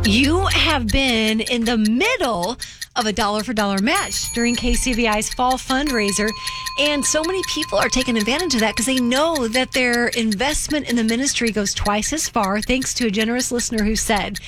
You have been in the middle of a dollar for dollar match during KCVI's fall fundraiser. And so many people are taking advantage of that because they know that their investment in the ministry goes twice as far, thanks to a generous listener who said,